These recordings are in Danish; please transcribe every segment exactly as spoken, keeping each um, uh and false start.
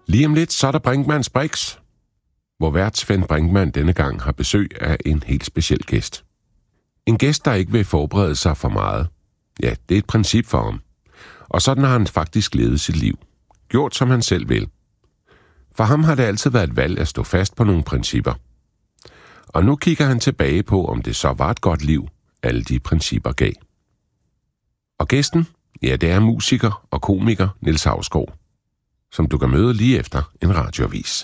Lige om lidt, så er der Brinkmanns Brix, hvor vært Svend Brinkmann denne gang har besøg af en helt speciel gæst. En gæst, der ikke vil forberede sig for meget. Ja, det er et princip for ham. Og sådan har han faktisk levet sit liv. Gjort, som han selv vil. For ham har det altid været et valg at stå fast på nogle principper. Og nu kigger han tilbage på, om det så var et godt liv, alle de principper gav. Og gæsten, ja, det er musiker og komiker Niels Hausgaard, som du kan møde lige efter en radioavis.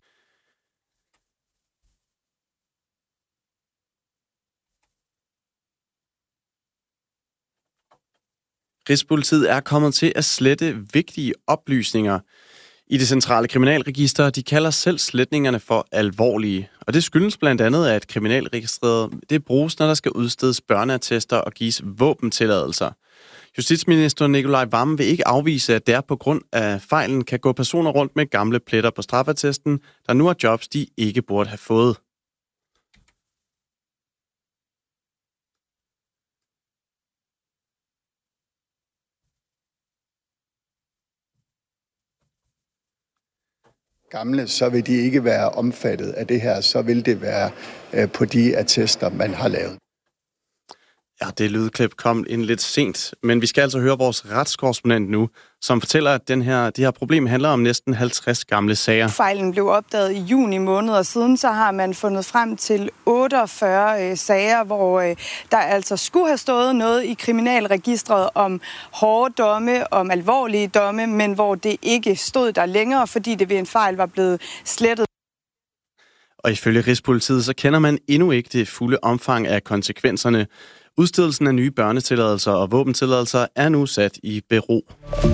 Rigspolitiet er kommet til at slette vigtige oplysninger i det centrale kriminalregister. De kalder selv sletningerne for alvorlige. Og det skyldes blandt andet, at kriminalregistret det bruges, når der skal udstedes børneattester og gives våbentilladelser. Justitsminister Nicolai Wammen vil ikke afvise, at der på grund af fejlen kan gå personer rundt med gamle pletter på straffeattesten, der nu har jobs, de ikke burde have fået. Gamle, så vil de ikke være omfattet af det her, så vil det være øh, på de attester, man har lavet. Ja, det lydklip kom ind lidt sent, men vi skal altså høre vores retskorrespondent nu, som fortæller, at den her, det her problem handler om næsten halvtreds gamle sager. Fejlen blev opdaget i juni måned, og siden så har man fundet frem til otteogfyrre øh, sager, hvor øh, der altså skulle have stået noget i kriminalregistret om hårde domme, om alvorlige domme, men hvor det ikke stod der længere, fordi det ved en fejl var blevet slettet. Og ifølge Rigspolitiet, så kender man endnu ikke det fulde omfang af konsekvenserne. Udstedelsen af nye børnetilladelser og våbentilladelser er nu sat i bero.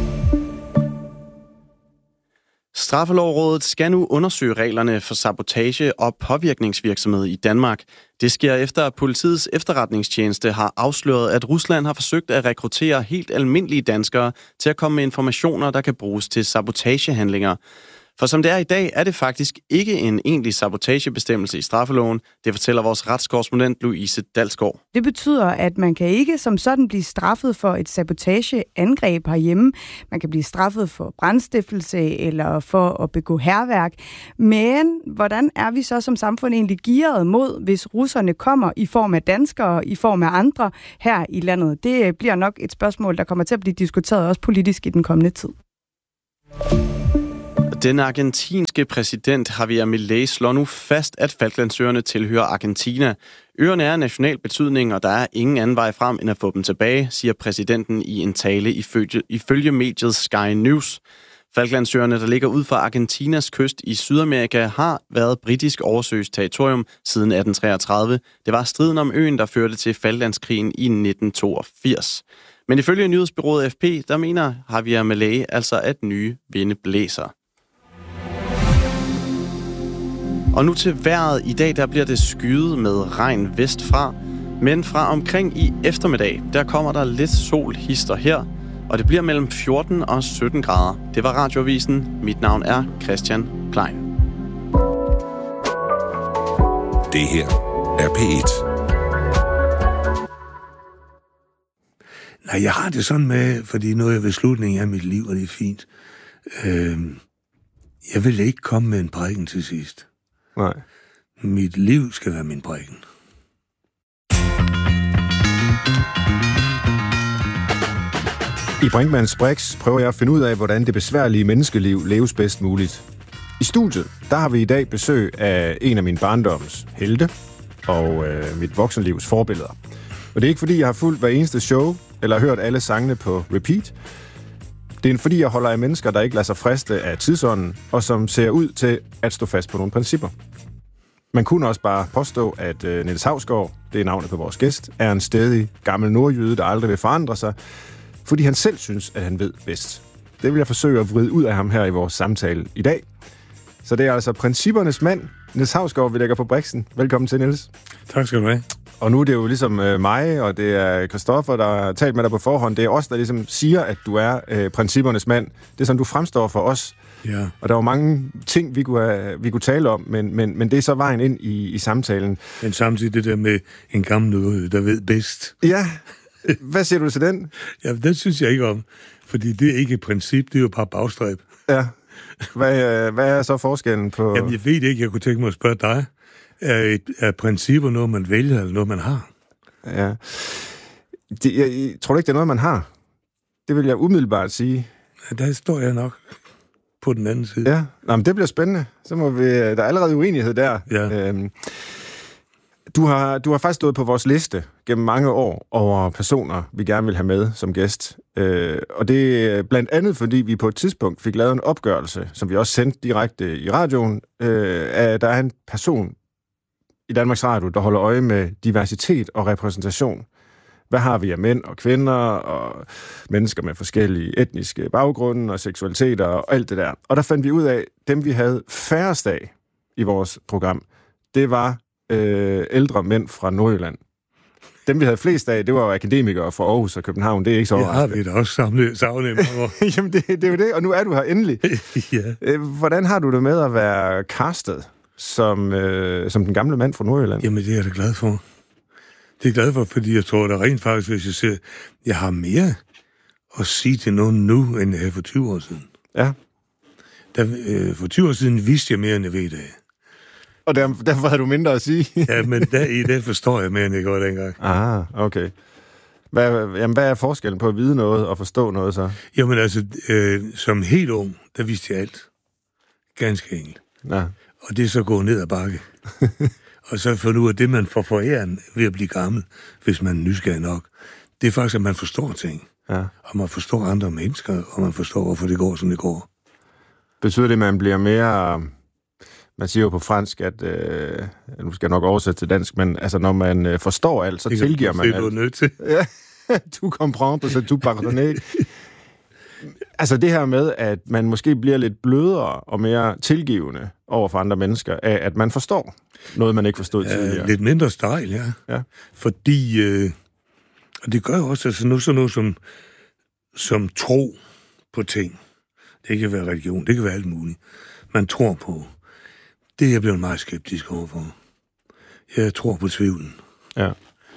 Straffelovrådet skal nu undersøge reglerne for sabotage og påvirkningsvirksomhed i Danmark. Det sker efter, at politiets efterretningstjeneste har afsløret, at Rusland har forsøgt at rekruttere helt almindelige danskere til at komme med informationer, der kan bruges til sabotagehandlinger. For som det er i dag, er det faktisk ikke en egentlig sabotagebestemmelse i straffeloven. Det fortæller vores retskorrespondent Louise Dalsgaard. Det betyder, at man kan ikke som sådan blive straffet for et sabotageangreb herhjemme. Man kan blive straffet for brandstiftelse eller for at begå hærværk. Men hvordan er vi så som samfund egentlig gearet mod, hvis russerne kommer i form af danskere, i form af andre her i landet? Det bliver nok et spørgsmål, der kommer til at blive diskuteret også politisk i den kommende tid. Den argentinske præsident Javier Milei slår nu fast, at Falklandsøerne tilhører Argentina. Øerne er af national betydning, og der er ingen anden vej frem end at få dem tilbage, siger præsidenten i en tale ifølge, ifølge mediet Sky News. Falklandsøerne, der ligger ud for Argentinas kyst i Sydamerika, har været britisk oversøisk territorium siden atten treogtredive. Det var striden om øen, der førte til Falklandskrigen i nitten toogfirs. Men ifølge nyhedsbureauet F P, der mener Javier Milei altså, at nye vinde blæser. Og nu til vejret. I dag der bliver det skyet med regn vestfra, men fra omkring i eftermiddag, der kommer der lidt sol hister her, og det bliver mellem fjorten og sytten grader. Det var Radioavisen. Mit navn er Christian Klein. Det her er P et. Nej, jeg har det sådan med, fordi nu er jeg ved slutningen af mit liv, og det er fint. Øh, jeg vil ikke komme med en prædiken til sidst. Nej. Mit liv skal være min prædiken. I Brinkmanns Brix prøver jeg at finde ud af, hvordan det besværlige menneskeliv leves bedst muligt. I studiet, der har vi i dag besøg af en af mine barndoms helte og øh, mit voksenlivs forbilleder. Og det er ikke fordi, jeg har fulgt hver eneste show eller hørt alle sangene på repeat. Det er fordi, jeg holder af mennesker, der ikke lader sig friste af tidsånden, og som ser ud til at stå fast på nogle principper. Man kunne også bare påstå, at uh, Niels Hausgaard, det er navnet på vores gæst, er en stædig gammel nordjyde, der aldrig vil forandre sig, fordi han selv synes, at han ved bedst. Det vil jeg forsøge at vride ud af ham her i vores samtale i dag. Så det er altså princippernes mand, Niels Hausgaard, vi lægger på Brixen. Velkommen til, Niels. Tak skal du have. Og nu er det jo ligesom øh, mig, og det er Christoffer, der har talt med dig på forhånd. Det er os, der ligesom siger, at du er øh, princippernes mand. Det er sådan, du fremstår for os. Ja. Og der var mange ting, vi kunne, have, vi kunne tale om, men, men, men det er så vejen ind i, i samtalen. Men samtidig det der med en gammel nordjyde, der ved bedst. Ja, hvad siger du til den? Ja, den synes jeg ikke om, fordi det er ikke et princip, det er jo bare bagstræb. Ja. Hvad, hvad er så forskellen på... Jamen, jeg ved ikke, jeg kunne tænke mig at spørge dig. Er, et, er principper noget, man vælger, eller noget, man har? Ja. Det, jeg, jeg tror ikke, det er noget, man har. Det vil jeg umiddelbart sige. Ja, der står jeg nok på den anden side. Ja, nå, men det bliver spændende. Så må vi... Der er allerede uenighed der. Ja. Øhm, du, har, du har faktisk stået på vores liste gennem mange år over personer, vi gerne vil have med som gæst. Øh, og det er blandt andet, fordi vi på et tidspunkt fik lavet en opgørelse, som vi også sendte direkte i radioen, øh, at der er en person i Danmarks Radio, der holder øje med diversitet og repræsentation. Hvad har vi af mænd og kvinder og mennesker med forskellige etniske baggrunde og seksualiteter og alt det der. Og der fandt vi ud af, at dem vi havde færrest af i vores program, det var øh, ældre mænd fra Nordjylland. Dem vi havde flest af, det var jo akademikere fra Aarhus og København. Det er ikke så overraskende. Ja, vi da også savnet savne mange Jamen, det, det er jo det, og nu er du her endelig. Ja. Hvordan har du det med at være castet som, øh, som den gamle mand fra Nordjylland? Jamen, det er jeg da glad for. Det er jeg glad for, fordi jeg tror, der rent faktisk, hvis jeg ser, jeg har mere at sige til nogen nu, end jeg havde for tyve år siden. Ja. Der, øh, for tyve år siden vidste jeg mere, end jeg ved i dag. Og der, derfor havde du mindre at sige? Ja, men der, i det forstår jeg mere, end jeg gjorde dengang. Ah, okay. Hvad, jamen, hvad er forskellen på at vide noget og forstå noget så? Jamen altså, øh, som helt ung, der vidste jeg alt. Ganske enkelt. Ja. Og det er så gået ned ad bakke. Og så for nu, at det, man får foræren ved at blive gammel, hvis man er nysgerrig nok, det er faktisk, at man forstår ting. Ja. Og man forstår andre mennesker, og man forstår, hvorfor det går, som det går. Betyder det, at man bliver mere... Man siger jo på fransk, at... Øh, nu skal jeg nok oversætte til dansk, men altså, når man øh, forstår alt, så det tilgiver man alt. Det er du nødt til. Ja, du comprends, så du pardonner. Altså det her med, at man måske bliver lidt blødere og mere tilgivende over for andre mennesker, af at man forstår noget, man ikke forstod ja, tidligere. Lidt mindre stejl, ja. ja. Fordi, øh, og det gør jo også altså noget, sådan noget som, som tro på ting. Det kan være religion, det kan være alt muligt. Man tror på. Det er jeg blevet meget skeptisk overfor. Jeg tror på tvivlen. Ja.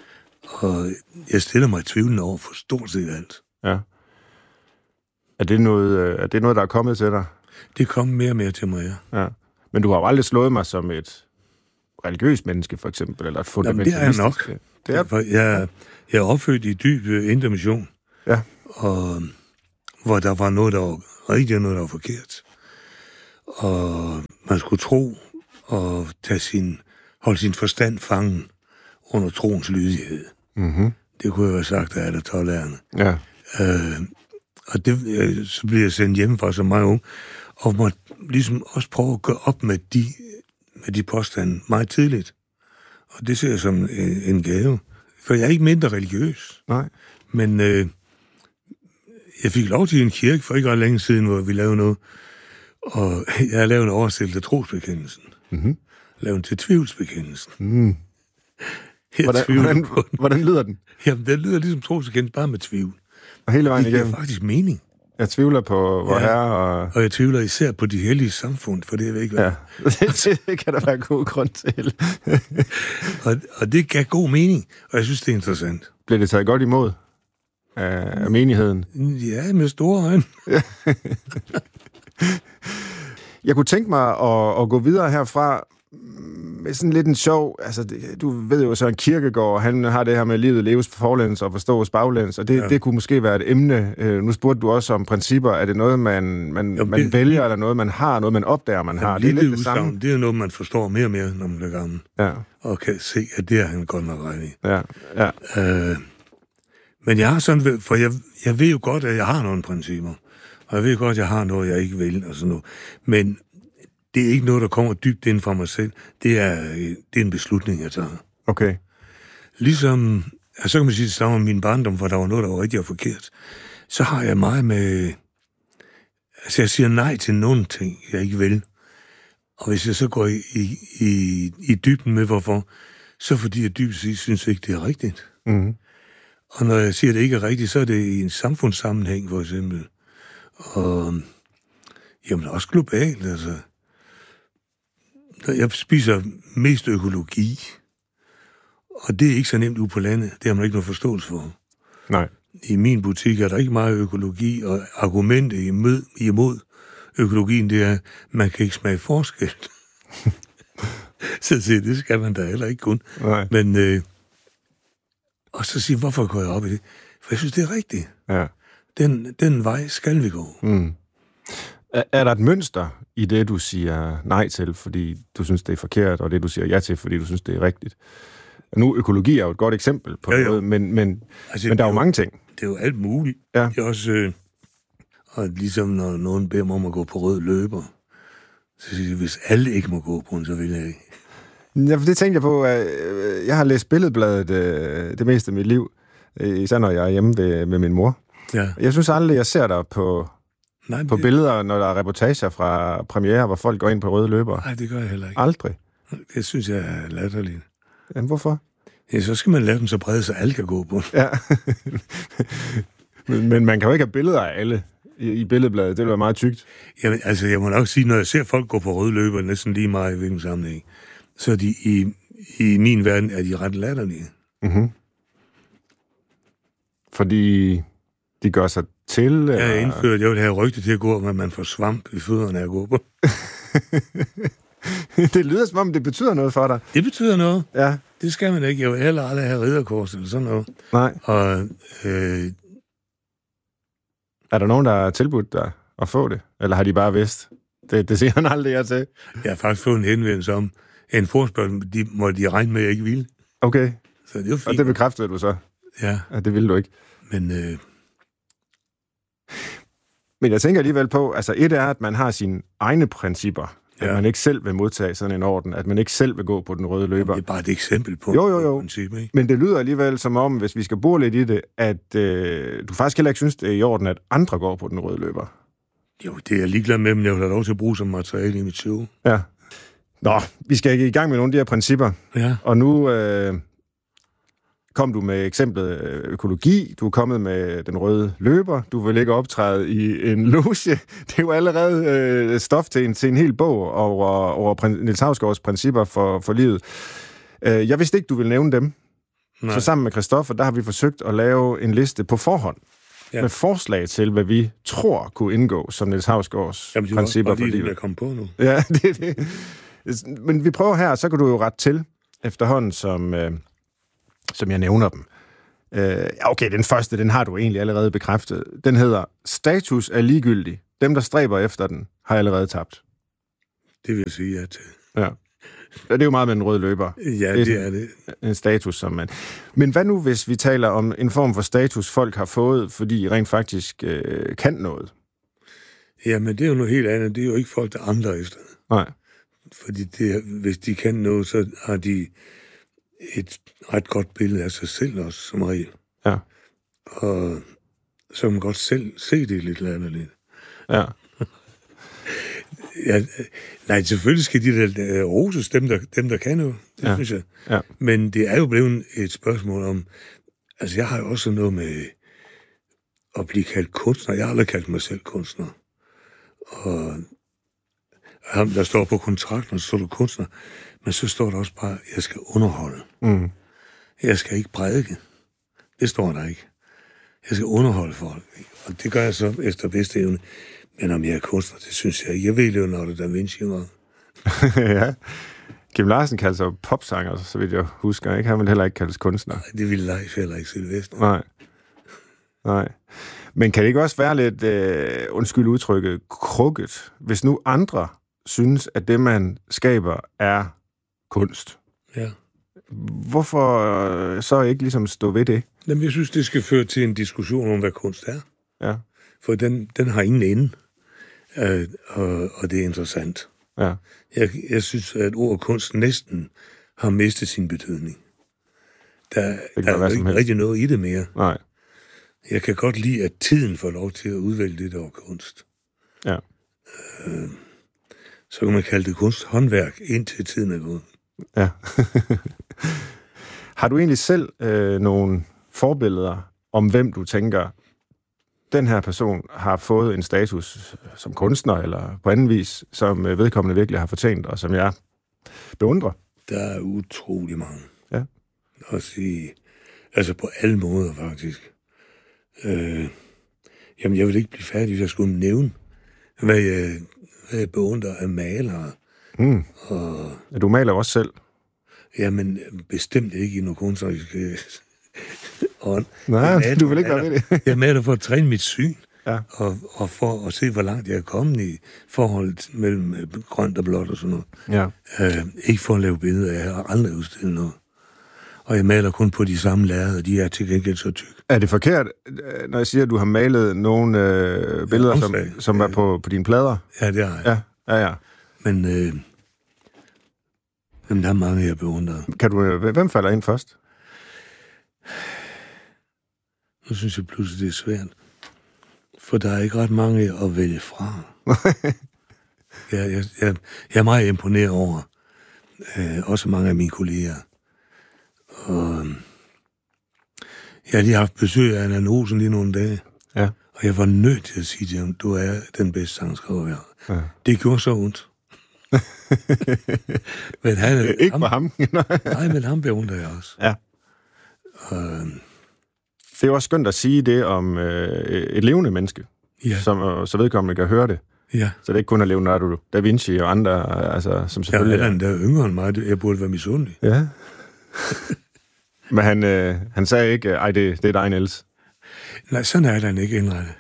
Og jeg stiller mig tvivlen over for stort set alt. Ja. Er det noget, er det noget, der er kommet til dig? Det kom mere og mere til mig, ja. Ja. Men du har jo aldrig slået mig som et religiøst menneske, for eksempel, eller et fundamentalistisk. Jamen, det er jeg nok. Det er... Jeg, jeg er opfødt i dyb intermission. Ja. Og hvor der var noget, der var rigtigt, og noget, der var forkert. Og man skulle tro og tage sin, holde sin forstand fangen under troens lydighed. Mm-hmm. Det kunne jeg have sagt af alle tolværende. Ja. Øh, og det, så blev jeg sendt hjemmefra som meget ung, og måtte ligesom også prøve at gå op med de, med de påstande meget tidligt. Og det ser jeg som en, en gave. For jeg er ikke mindre religiøs. Nej. Men øh, jeg fik lov til en kirke for ikke ret længe siden, hvor vi lavede noget. Og jeg har lavet en oversættelse af trosbekendelsen. Mm-hmm. Lavet en til tvivlsbekendelsen. Mm. Hvordan, hvordan, hvordan lyder den? Jamen, den lyder ligesom trosbekendelsen, bare med tvivl. Og hele vejen igennem? Det er faktisk mening. Jeg tvivler på vor ja. herre. Og... og jeg tvivler især på de hellige samfund, for det er ikke hvad. Ja, det kan der være god grund til. og, og det gav god mening, og jeg synes, det er interessant. Blev det taget godt imod af, af menigheden? Ja, med store øjne. Jeg kunne tænke mig at, at gå videre herfra med sådan lidt en sjov, altså du ved jo så en Kierkegaard, han har det her med livet leves på forlæns og forstås baglæns, og det, ja. det kunne måske være et emne. Uh, nu spurgte du også om principper. Er det noget, man, man, jo, man det, vælger, eller noget, man har, noget, man opdager, man har? Det er lidt det udsagn, samme. Det er noget, man forstår mere og mere, når man bliver gammel. Ja. Og kan se, at det er han godt nok ret i. Ja, ja. Uh, men jeg har sådan, for jeg, jeg ved jo godt, at jeg har nogle principper. Og jeg ved godt, at jeg har noget, jeg ikke vil, og sådan noget. Men det er ikke noget, der kommer dybt ind fra mig selv. Det er, det er en beslutning, jeg tager. Okay. Ligesom, altså, så kan man sige, det stammer min barndom, hvor der var noget, der var rigtig og forkert. Så har jeg meget med... Altså, jeg siger nej til nogle ting, jeg ikke vil. Og hvis jeg så går i, i, i, i dybden med, hvorfor, så fordi jeg dybest set synes ikke, det er rigtigt. Mm-hmm. Og når jeg siger, at det ikke er rigtigt, så er det i en samfundssammenhæng, for eksempel. Og jamen, også globalt, altså. Jeg spiser mest økologi, og det er ikke så nemt ude på landet. Det har man ikke noget forståelse for. Nej. I min butik er der ikke meget økologi, og argumentet imod, imod økologien, det er, man kan ikke smage forskel. Så siger, det skal man da heller ikke kun. Nej. Men, øh, og så siger hvorfor går jeg op i det? For jeg synes, det er rigtigt. Ja. Den, den vej skal vi gå. Mm. Er, er der et mønster i det, du siger nej til, fordi du synes, det er forkert, og det, du siger ja til, fordi du synes, det er rigtigt? Nu, økologi er jo et godt eksempel på ja, noget, men, men, altså, men der er jo jo, mange ting. Det er jo alt muligt. Ja. Det er også, øh, og ligesom når nogen beder mig om at gå på rød løber, så siger jeg, hvis alle ikke må gå på den, så vil jeg ikke. Ja, for det tænkte jeg på. Øh, jeg har læst Billedbladet øh, det meste af mit liv, øh, især når jeg er hjemme ved, med min mor. Ja. Jeg synes aldrig, jeg ser dig på, Nej, på det, billeder, når der er reportager fra premiere, hvor folk går ind på røde løber. Nej, det gør jeg heller ikke. Aldrig. Det synes jeg er latterligt. Jamen, hvorfor? Ja, så skal man lade dem så brede, så alle kan gå på den. Ja. men, men man kan jo ikke have billeder af alle i, i Billedbladet. Det vil være meget tykt. Jamen, altså, jeg må nok sige, når jeg ser folk gå på røde løber, næsten lige meget i hvilken sammenhæng, så de, i, i min verden er de ret latterlige. Mm-hmm. Fordi de gør sig til? Eller? Jeg har indført, jeg vil have rygte til at gå, at man får svamp i fødderne af at gå på. Det lyder som om, det betyder noget for dig. Det betyder noget. Ja. Det skal man ikke. Jeg vil heller aldrig have ridderkors eller sådan noget. Nej. Og øh, er der nogen, der har tilbudt dig at få det? Eller har de bare vidst? Det, det siger han aldrig jeg til. Jeg har faktisk fået en henvendelse om en forespørgsel, de må de regne med, at jeg ikke ville. Okay. Så det er jo fint. Og det bekræftede du så? Ja. At det ville du ikke? Men... Øh, Men jeg tænker alligevel på, altså et er, at man har sine egne principper. At ja. man ikke selv vil modtage sådan en orden. At man ikke selv vil gå på den røde løber. Det er bare et eksempel på jo, jo, jo. princip, ikke? Men det lyder alligevel som om, hvis vi skal bore lidt i det, at øh, du faktisk heller ikke synes, det er i orden, at andre går på den røde løber. Jo, det er jeg ligeglad med, men jeg vil have lov til at bruge som materiale i mit show. Ja. Nå, vi skal ikke i gang med nogle af de her principper. Ja. Og nu øh, kom du med eksemplet økologi. Du er kommet med den røde løber. Du vil ikke optræde i en loge. Det er jo allerede øh, stof til en, til en hel bog over, over Niels Hausgaards principper for, for livet. Øh, jeg vidste ikke, du ville nævne dem. Nej. Så sammen med Christoffer, der har vi forsøgt at lave en liste på forhånd. Ja. Med forslag til, hvad vi tror kunne indgå som Niels Hausgaards Jamen, principper for livet. Jamen, det er kom på nu. Ja, det er det. Men vi prøver her, så kan du jo ret til, efterhånden, som, øh, som jeg nævner dem. Øh, okay, den første, den har du egentlig allerede bekræftet. Den hedder, status er ligegyldig. Dem, der stræber efter den, har allerede tabt. Det vil jeg sige ja til. Ja. Det er jo meget med en rød løber. Ja, det er, det er det. En status, som man... Men hvad nu, hvis vi taler om en form for status, folk har fået, fordi rent faktisk øh, kan noget? Jamen, det er jo noget helt andet. Det er jo ikke folk, der andre efter. Nej. Fordi det, hvis de kan noget, så har de et ret godt billede af sig selv også, som regel. Ja. Og så kan man godt selv se det lidt latterligt. Ja. Ja, nej, selvfølgelig skal de der roses, dem der, dem der kan jo, det ja. synes jeg. Ja. Men det er jo blevet et spørgsmål om, altså jeg har jo også noget med at blive kaldt kunstner. Jeg har aldrig kaldt mig selv kunstner. Og ham, der står på kontrakten, så står du kunstner, men så står der også bare, at jeg skal underholde. Mm. Jeg skal ikke prædike. Det står der ikke. Jeg skal underholde folk. Og det gør jeg så efter bedste evne. Men om jeg er kunstner, det synes jeg ikke. Jeg ved Leonardo da Vinci var. Ja. Kim Larsen kalder sig popsanger, så vidt jeg husker. Ikke? Han vil heller ikke kaldes kunstner. Nej, det ville Leif heller ikke Sylvester. Nej. Nej. Men kan det ikke også være lidt, øh, undskyld udtrykket, krukket, hvis nu andre synes, at det, man skaber, er kunst? Ja. Hvorfor øh, så ikke ligesom stå ved det? Jamen, jeg synes, det skal føre til en diskussion om, hvad kunst er. Ja. For den, den har ingen ende, øh, og, og det er interessant. Ja. Jeg, jeg synes, at ord kunst næsten har mistet sin betydning. Der, der er jo ikke rigtig noget i det mere. Nej. Jeg kan godt lide, at tiden får lov til at udvælge det, der er kunst. Ja. Øh, så kan man kalde det kunsthåndværk, indtil tiden er gået. Ja. Har du egentlig selv øh, nogle forbilleder om, hvem du tænker, den her person har fået en status som kunstner, eller på anden vis, som vedkommende virkelig har fortjent, og som jeg beundrer? Der er utrolig mange. Ja. Også i, altså på alle måder, faktisk. Øh, jamen, jeg vil ikke blive færdig, hvis jeg skulle nævne hvad jeg, hvad jeg beundrer af malere. Mm. Og, ja, du maler også selv. Jamen, bestemt ikke i noget kunstnerisk ånd. Nej, maler, du vil ikke være med det. Jeg maler for at træne mit syn, ja. og, og for at se, hvor langt jeg er kommet i forholdet mellem grønt og blåt og sådan noget. Ja. Uh, ikke for at lave billeder, jeg har aldrig udstillet noget. Og jeg maler kun på de samme lærreder, og de er til gengæld så tyk. Er det forkert, når jeg siger, at du har malet nogle øh, billeder, ja, som, som ja. er på, på dine plader? Ja, det har jeg. Ja, ja, ja. Men øh, jamen, der er mange, jeg beundrer. Kan du, hvem falder ind først? Nu synes jeg pludselig, det er svært. For der er ikke ret mange at vælge fra. jeg, jeg, jeg, jeg er meget imponeret over øh, også mange af mine kolleger. Og jeg har lige haft besøg af Anna Olsen lige nogle dage. Ja. Og jeg var nødt til at sige til ham, du er den bedste sangskriver, jeg har. Ja. Det gjorde så ondt. Men han, ikke for ham. Nej, men ham beundrer jeg også. Ja. Og, det er jo også skønt at sige det om øh, et levende menneske, ja. som, så vedkommende kan høre det. Ja. Så det er ikke kun at Leonardo da Vinci og andre, altså, som selvfølgelig... Ja, han er yngre end mig. Jeg burde være misundelig. Ja. Men han, øh, han sagde ikke, ej, det, det er dig, Niels. Nej, sådan er han ikke indrettet.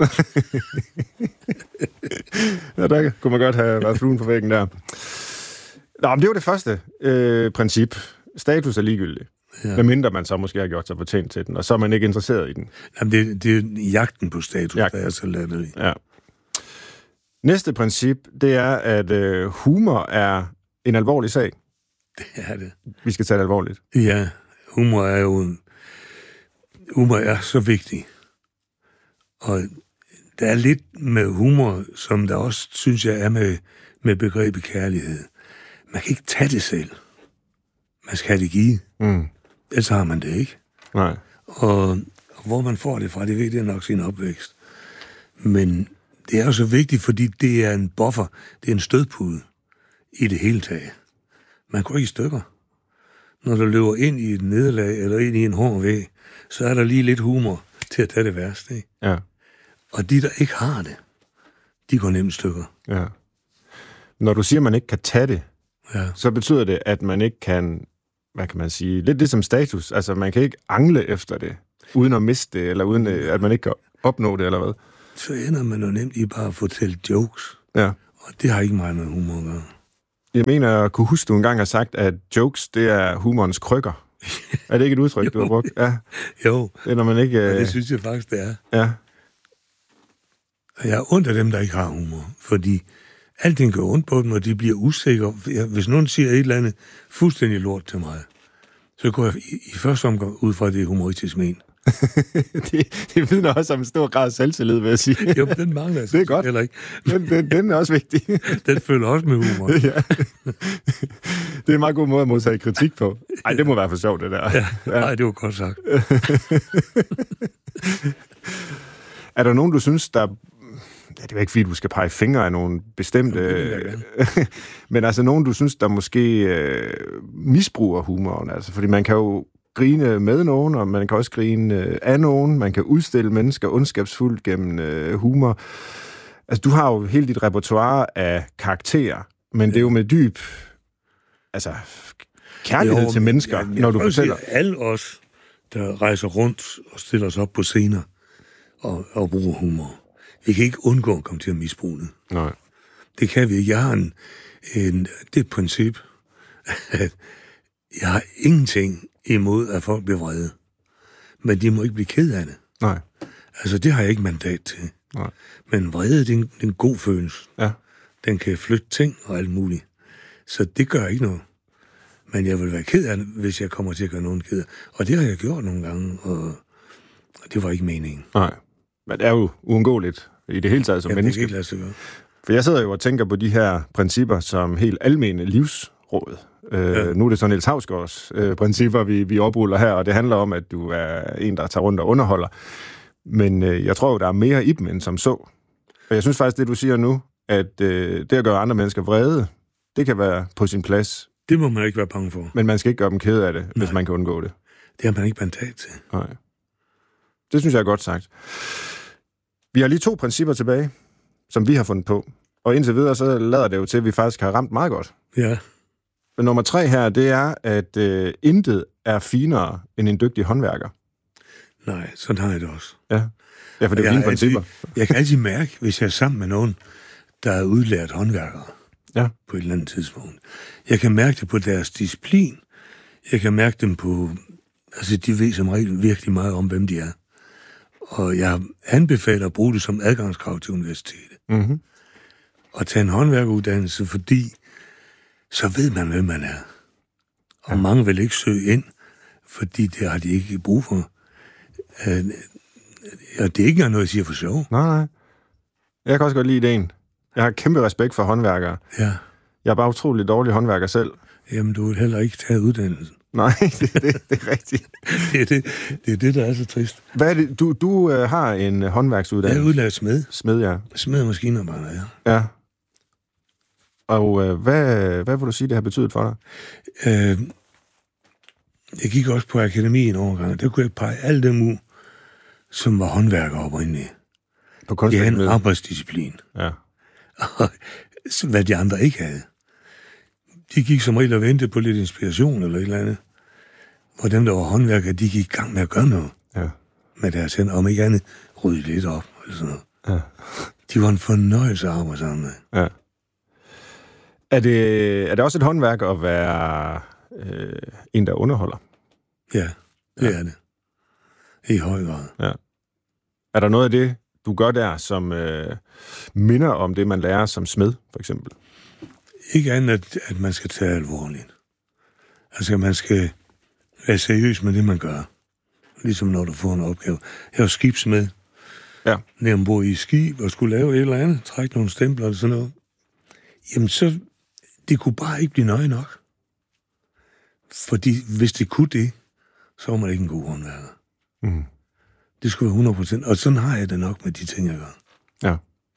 Ja, der kunne man godt have været fluen på væggen der. Nå, men det var det første øh, princip. Status er ligegyldig. Ja. Hvad mindre man så måske har gjort sig fortjent til den, og så er man ikke interesseret i den. Jamen, det, det er jagten på status, jagten. Der er så latterlig. Ja. Næste princip, det er, at øh, humor er en alvorlig sag. Det er det. Vi skal tage det alvorligt. Ja, humor er jo en... Humor er så vigtig. Og der er lidt med humor, som der også, synes jeg, er med, med begrebet kærlighed. Man kan ikke tage det selv. Man skal have det give. Mm. Ellers har man det ikke. Nej. Og, og hvor man får det fra, det ved det er nok sin opvækst. Men det er jo så vigtigt, fordi det er en buffer, det er en stødpude i det hele taget. Man går ikke i stykker. Når du løber ind i et nederlag, eller ind i en hård væg, så er der lige lidt humor til at tage det værste, ikke? Ja. Og de, der ikke har det, de går nemt i stykker. Ja. Når du siger, at man ikke kan tage det, ja. så betyder det, at man ikke kan, hvad kan man sige, lidt det som status. Altså, man kan ikke angle efter det, uden at miste det, eller uden at man ikke kan opnå det, eller hvad? Så ender man jo nemt i bare at fortælle jokes. Ja. Og det har ikke meget med humor at gøre. Jeg mener, jeg kunne huske, du engang har sagt, at jokes, det er humorens krykker. Er det ikke et udtryk, jo, du har brugt? Ja. Jo. Det er, når man ikke... Ja, det synes jeg faktisk, det er. Ja. Og jeg er ondt af dem, der ikke har humor, fordi alting går ondt på dem, og de bliver usikre. Hvis nogen siger et eller andet fuldstændig lort til mig, så går jeg i, i første omgang ud fra det humoristisk men. det, det vidner også om en stor grad af selvtillid, vil jeg sige. Jo, den mangler jeg. Det er godt. Heller ikke. den, den, den er også vigtig. Den følger også med humor. Ja. Det er en meget god måde at modtage kritik på. Ej, det må være for sjovt, det der. Ja. Ja. Nej, det var godt sagt. Er der nogen, du synes, der... Ja, det er ikke fordi, du skal pege fingre af nogle bestemte... Ja, men altså nogen, du synes, der måske øh, misbruger humoren. Altså, fordi man kan jo grine med nogen, og man kan også grine øh, af nogen. Man kan udstille mennesker ondskabsfuldt gennem øh, humor. Altså, du har jo hele dit repertoire af karakterer, men ja. Det er jo med dyb... Altså, kærlighed jo, til mennesker, ja, når du fortæller... Sige, alle os, der rejser rundt og stiller os op på scener og, og bruger humor, vi kan ikke undgå at komme til at misbruge det. Nej. Det kan vi ikke. Jeg har en, en, det er et princip, at jeg har ingenting imod, at folk bliver vrede. Men de må ikke blive ked af det. Nej. Altså, det har jeg ikke mandat til. Nej. Men vrede, det er en, det er en god følelse. Ja. Den kan flytte ting og alt muligt. Så det gør ikke noget. Men jeg vil være ked af det, hvis jeg kommer til at gøre nogen ked af. Og det har jeg gjort nogle gange, og, og det var ikke meningen. Nej. Men det er jo uundgåeligt i det hele taget som Jamen, menneske. Det kan ikke lade sig gøre. For jeg sidder jo og tænker på de her principper som helt almene livsråd. Øh, ja. Nu er det så Niels Hausgaards øh, principper, vi, vi opruller her, og det handler om, at du er en, der tager rundt og underholder. Men øh, jeg tror jo, der er mere i dem end som så. Og jeg synes faktisk, det du siger nu, at øh, det at gøre andre mennesker vrede, det kan være på sin plads. Det må man ikke være bange for. Men man skal ikke gøre dem ked af det, Nej. Hvis man kan undgå det. Det har man ikke mandat til. Nej. Det synes jeg er godt sagt. Vi har lige to principper tilbage, som vi har fundet på. Og indtil videre, så lader det jo til, at vi faktisk har ramt meget godt. Ja. Men nummer tre her, det er, at øh, intet er finere end en dygtig håndværker. Nej, sådan har jeg det også. Ja, ja for det er jo dine principper. Jeg kan altid mærke, hvis jeg er sammen med nogen, der er udlært håndværkere ja. på et eller andet tidspunkt. Jeg kan mærke det på deres disciplin. Jeg kan mærke dem på... Altså, de ved som regel virkelig meget om, hvem de er. Og jeg anbefaler at bruge det som adgangskrav til universitetet. Mm-hmm. Og tage en håndværkeruddannelse, fordi så ved man, hvem man er. Og ja. mange vil ikke søge ind, fordi det har de ikke brug for. Og det er ikke noget, jeg siger for sjov. Nej, nej. Jeg kan også godt lide ideen. Jeg har kæmpe respekt for håndværkere. Ja. Jeg er bare utrolig dårlig håndværker selv. Jamen, du vil heller ikke tage uddannelsen. Nej, det, det, det er rigtigt. det, er det, det er det, der er så trist. Hvad er det? Du, du uh, har en håndværksuddannelse? Jeg er udlært smed. Smed, ja. Smed og maskinarbejder, ja. Ja. Og uh, hvad, hvad vil du sige, det har betydet for dig? Øh, jeg gik også på akademi en overgang. Der kunne jeg pege alle dem ud, som var håndværkere oprindeligt. På kunstakademiet? De havde en arbejdsdisciplin. Ja. Og hvad de andre ikke havde. De gik som regel og ventede på lidt inspiration eller et eller andet. Hvor dem, der var håndværkere, de gik i gang med at gøre noget. Ja. Med deres hænder, om ikke andet rydde lidt op, eller sådan noget. Ja. De var en fornøjelse at arbejde sammen med. Ja. Er det, er det også et håndværk at være øh, en, der underholder? Ja, det ja. er det. I høj grad. Ja. Er der noget af det, du gør der, som øh, minder om det, man lærer som smed, for eksempel? Ikke andet, at, at man skal tage alvorligt. Altså, man skal være seriøs med det, man gør. Ligesom når du får en opgave. Jeg var skibsmed. Ja. Når jeg bor i skib og skulle lave et eller andet, trække nogle stempler eller sådan noget. Jamen, så... Det kunne bare ikke blive nøje nok. Fordi hvis det kunne det, så var man ikke en god håndværker. Mm. Det skulle være hundrede procent. Og sådan har jeg det nok med de ting, jeg gør. Ja.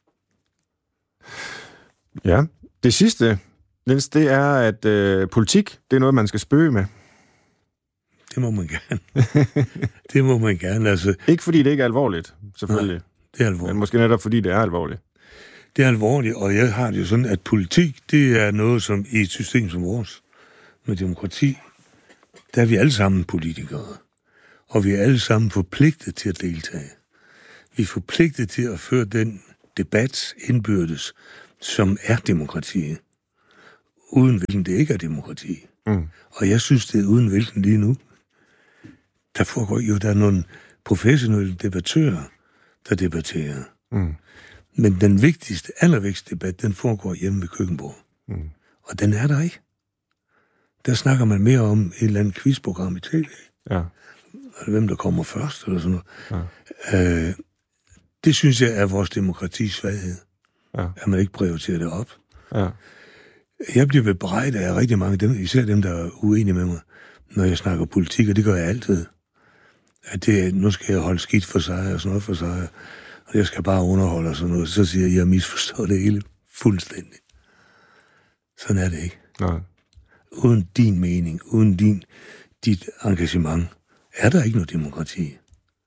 Ja. Det sidste, Niels, det er, at øh, politik, det er noget, man skal spøge med. Det må man gerne. det må man gerne, altså. Ikke fordi det ikke er alvorligt, selvfølgelig. Nej, det er alvorligt. Men måske netop fordi det er alvorligt. Det er alvorligt, og jeg har det jo sådan, at politik, det er noget, som i et system som vores, med demokrati, der er vi alle sammen politikere. Og vi er alle sammen forpligtet til at deltage. Vi er forpligtet til at føre den debat indbyrdes, som er demokrati, uden hvilken det ikke er demokrati. Mm. Og jeg synes, det er uden hvilken lige nu. Der foregår jo, der er nogle professionelle debattører, der debatterer. Mm. Men den vigtigste, allervigtigste debat, den foregår hjemme ved køkkenbordet. Mm. Og den er der ikke. Der snakker man mere om et eller andet quizprogram i tv. Ja. Eller hvem der kommer først, eller sådan noget. Ja. Øh, det synes jeg er vores demokratis svaghed. Ja. At man ikke prioriterer det op. Ja. Jeg bliver bebrejdet af rigtig mange, dem, især dem, der er uenige med mig, når jeg snakker politik, og det gør jeg altid. At det, nu skal jeg holde skidt for sig, og sådan noget for sig, og jeg skal bare underholde og sådan noget. Så siger jeg, at jeg misforstår det hele fuldstændig. Sådan er det ikke. Nej. Uden din mening, uden din, dit engagement, er der ikke noget demokrati.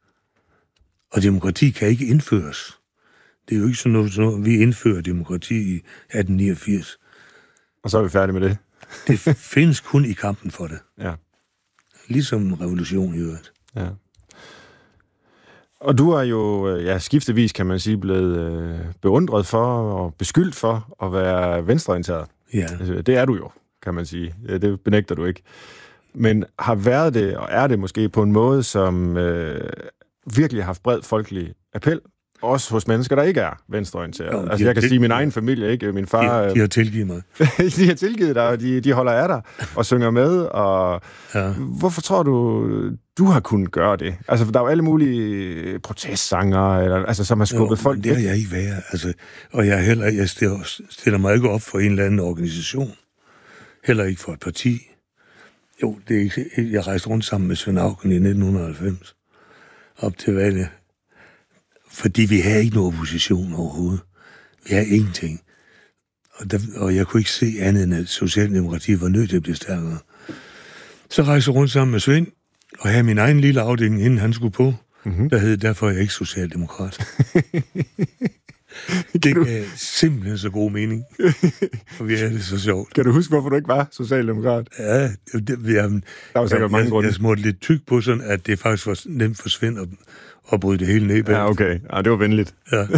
Og demokrati kan ikke indføres. Det er jo ikke sådan noget, sådan noget vi indfører demokrati i atten niogfirs. Og så er vi færdige med det. Det findes kun i kampen for det. Ja. Ligesom revolution i øvrigt. Ja. Og du er jo, ja, skiftevis, kan man sige, blevet øh, beundret for og beskyldt for at være venstreorienteret. Ja. Det er du jo, kan man sige. Det benægter du ikke. Men har været det, og er det måske på en måde, som øh, virkelig har haft bred folkelig appel, også hos mennesker, der ikke er venstreorienteret. Jo, altså, jeg kan sige min egen familie, ikke? Min far... De, de har tilgivet mig. de har tilgivet dig, og de, de holder af dig og synger med. Og ja. Hvorfor tror du, du har kunnet gøre det? Altså, der er jo alle mulige protestsanger, eller, altså, som har skubbet jo, folk... det har jeg ikke været. Altså, og jeg, heller, jeg stiller, stiller mig ikke op for en eller anden organisation. Heller ikke for et parti. Jo, det er ikke, jeg rejste rundt sammen med Svend Auken i nitten halvfems. Op til valget. Fordi vi havde ikke nogen opposition overhovedet. Vi havde ingenting. Og, der, og jeg kunne ikke se andet end, at Socialdemokratiet var nødt til at blive stærkere. Så rejste jeg rundt sammen med Svend, og havde min egen lille afdeling, inden han skulle på. Mm-hmm. Der hed derfor, jeg ikke socialdemokrat. Det gav simpelthen så god mening. Og vi havde det så sjovt. Kan du huske, hvorfor du ikke var socialdemokrat? Ja, det, det, jeg, der var sikkert jeg, mange jeg, grunde. Jeg smurte lidt tyk på sådan, at det faktisk var nemt forsvind og, og bryde det hele ned. Ja, okay. Ja, det var venligt. Ja.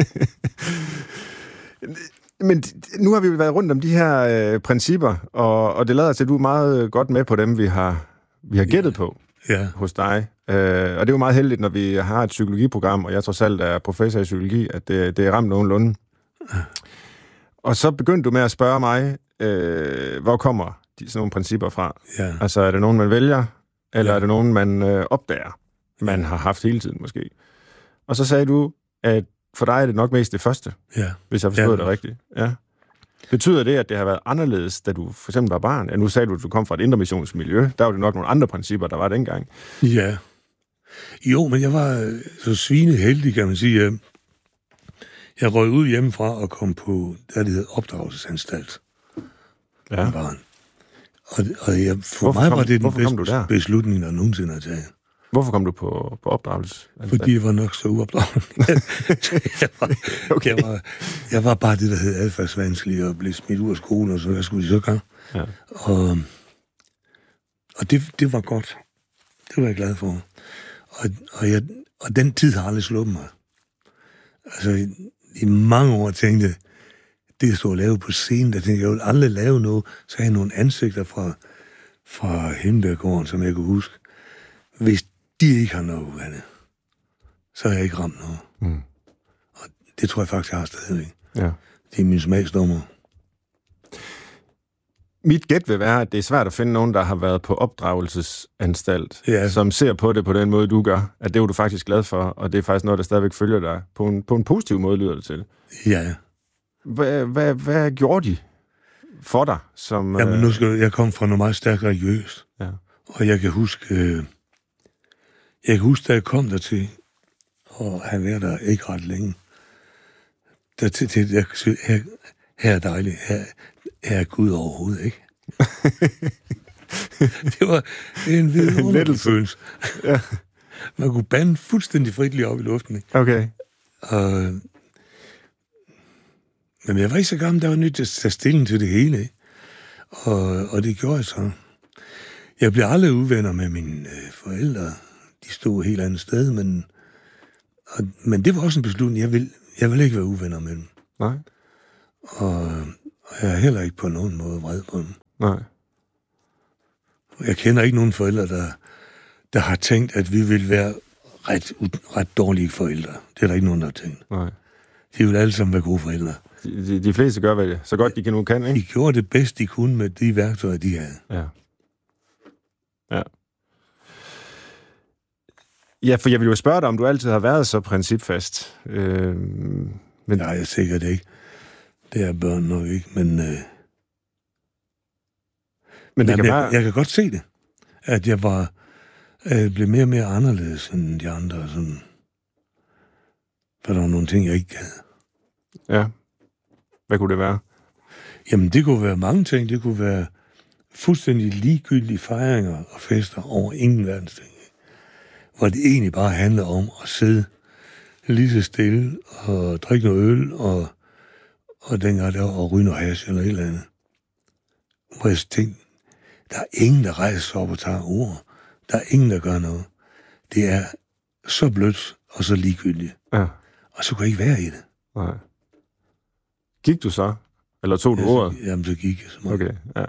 Men nu har vi været rundt om de her øh, principper, og, og det lader til, at du er meget godt med på dem, vi har, vi har gættet ja. på ja. hos dig. Øh, og det er jo meget heldigt, når vi har et psykologiprogram, og jeg trods alt er professor i psykologi, at det, det er ramt nogenlunde. Ja. Og så begyndte du med at spørge mig, øh, hvor kommer de, sådan nogle principper fra? Ja. Altså, er det nogen, man vælger, eller ja. er det nogen, man øh, opdager, man har haft hele tiden måske? Og så sagde du, at for dig er det nok mest det første, ja. hvis jeg forstod ja. det rigtigt. Ja. Betyder det, at det har været anderledes, da du for eksempel var barn? Ja, nu sagde du, at du kom fra et indremissionsk miljø. Der var det nok nogle andre principper, der var dengang. Ja. Jo, men jeg var så svine heldig, kan man sige. Jeg røg ud hjemmefra og kom på, der det hedder opdragelsesanstalt. Ja. Barn. Og, og jeg, for hvorfor mig kom, var det den bedste beslutning, der nogensinde har taget. Hvorfor kom du på, på opdragelsesanstalt? Fordi jeg var nok så uopdragende. jeg, var, okay. jeg, var, jeg var bare det, der hed adfærdsvanskelig, og blev smidt ud af skolen, og så hvad skulle de så gøre. Ja. Og, og det, det var godt. Det var jeg glad for. Og, og, jeg, og den tid har aldrig sluppet mig. Altså, i, i mange år tænkte jeg, det jeg stod og lavede på scenen, der tænkte jeg, jeg ville aldrig lave noget, så havde jeg nogle ansigter fra, fra Himmelbjerggården, som jeg kunne huske. Hvis de ikke har noget ud af det, så har jeg ikke ramt noget. Mm. Og det tror jeg faktisk, jeg har stadigvæk. Ja. Det er min smagsdommer. Mit gæt vil være, at det er svært at finde nogen, der har været på opdragelsesanstalt, ja. som ser på det på den måde, du gør. At det er du faktisk glad for, og det er faktisk noget, der stadigvæk følger dig. På en, på en positiv måde lyder det til. Ja. Hvad, hvad, hvad gjorde de for dig? Som, Jamen, nu skal jeg komme fra noget meget stærkt religiøst. Ja. Og jeg kan huske... Øh, jeg kan huske, da jeg kom dertil, og han var der ikke ret længe, der til, til jeg kan sige, her, her er dejligt, her, her er Gud overhovedet, ikke? Det var en vidunderlig følelse. Ja. Man kunne bande fuldstændig frit lige op i luften, ikke? Okay. Og, men jeg var ikke så gammel, der var nødt til at tage stilling til det hele, ikke? Og, og det gjorde jeg så. Jeg blev aldrig uvenner med mine øh, forældre. De stod et helt andet sted, men, og, men det var også en beslutning. Jeg vil, jeg vil ikke være uvenner med dem. Nej. Og, og jeg er heller ikke på nogen måde vred på dem. Nej. Jeg kender ikke nogen forældre, der, der har tænkt, at vi vil være ret, ret dårlige forældre. Det er der ikke nogen, der har tænkt. Nej. De vil alle sammen være gode forældre. De, de, de fleste gør vel så godt, de kan nu kan, ikke? De gjorde det bedst, de kunne med de værktøjer, de havde. Ja. Ja. Ja, for jeg vil jo spørge dig, om du altid har været så principfast. Øh, men... Nej, jeg er sikkert ikke. Det er børn nok ikke, men... Øh... Men det Jamen, kan jeg, være... jeg kan godt se det. At jeg var... Jeg blev mere og mere anderledes end de andre. Sådan... For der var nogle ting, jeg ikke havde. Ja. Hvad kunne det være? Jamen, det kunne være mange ting. Det kunne være fuldstændig ligegyldige fejringer og fester over ingen verdens ting. Hvor det egentlig bare handler om at sidde lige så stille og drikke noget øl og, og dengang der og ryge noget hash eller et eller andet. Hvor jeg tænkte, der er ingen, der rejser sig op og tager ord. Der er ingen, der gør noget. Det er så blødt og så ligegyldigt. Ja. Og så kunne jeg ikke være i det. Nej. Gik du så? Eller tog du ja, ordet? Så, jamen, så gik jeg. Så okay, ja.